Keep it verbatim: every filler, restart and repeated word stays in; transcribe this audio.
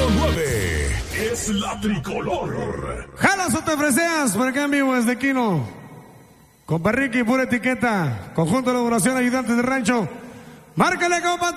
nueve es la tricolor. Jalas o te freseas, por acá en vivo desde Quino. Compa Ricky, pura etiqueta. Conjunto de elaboración, ayudantes de rancho. Márcale, compa.